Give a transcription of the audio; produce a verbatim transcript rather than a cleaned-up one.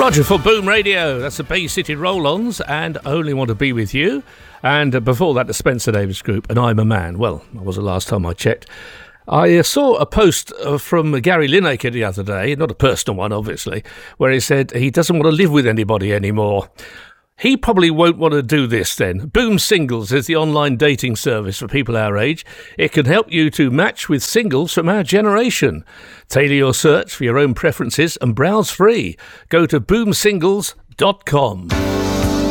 Roger for Boom Radio. That's the Bay City Roll-Ons and Only Want to Be With You. And uh, before that, the Spencer Davis Group and I'm a Man. Well, that was the last time I checked. I uh, saw a post uh, from Gary Lineker the other day, not a personal one, obviously, where he said he doesn't want to live with anybody anymore. He probably won't want to do this then. Boom Singles is the online dating service for people our age. It can help you to match with singles from our generation. Tailor your search for your own preferences and browse free. Go to boom singles dot com.